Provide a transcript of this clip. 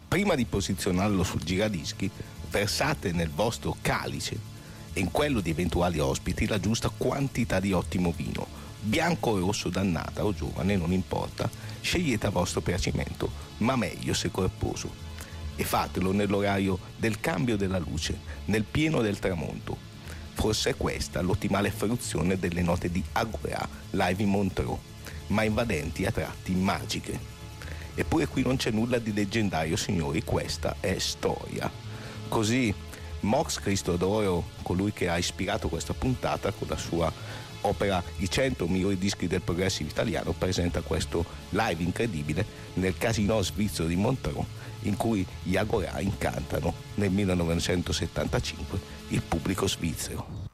Prima di posizionarlo sul giradischi, versate nel vostro calice e in quello di eventuali ospiti la giusta quantità di ottimo vino, bianco o rosso d'annata o giovane, non importa, scegliete a vostro piacimento, ma meglio se corposo. E fatelo nell'orario del cambio della luce, nel pieno del tramonto. Forse è questa l'ottimale fruizione delle note di Agorà live in Montreux, ma invadenti a tratti magiche. Eppure qui non c'è nulla di leggendario, signori, questa è storia. Così Mox Cristodoro, colui che ha ispirato questa puntata con la sua opera I 100 migliori dischi del progressive italiano, presenta questo live incredibile nel Casino svizzero di Montreux, in cui gli Agorà incantano nel 1975 il pubblico svizzero.